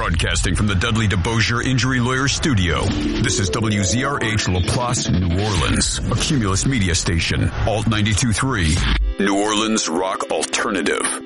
Broadcasting from the Dudley DeBosier Injury Lawyer Studio. This is WZRH Laplace, New Orleans, a Cumulus media station, Alt 92.3, New Orleans Rock Alternative.